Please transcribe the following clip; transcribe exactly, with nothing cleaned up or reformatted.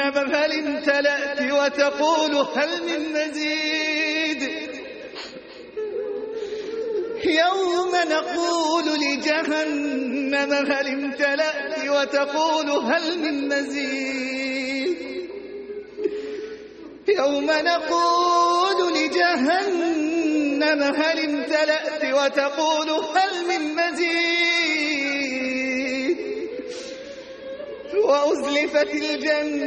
جهنم هل امتلأت وتقول هل من مزيد يوم نقول لجهنم هل امتلأت وتقول هل من مزيد يوم نقول لجهنم هل امتلأت وتقول هل من مزيد وأزلفت الجنة